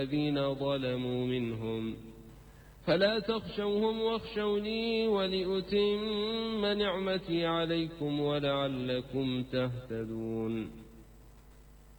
الذين ظلموا منهم فلا تخشوهم واخشوني ولأتم نعمتي عليكم ولعلكم تهتدون